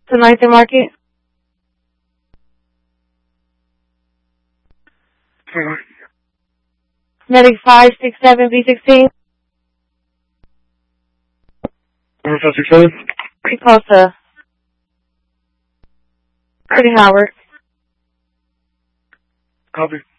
to Ninth and Market. Medic 567B16. 567? Pretty close to Pretty Howard. Copy.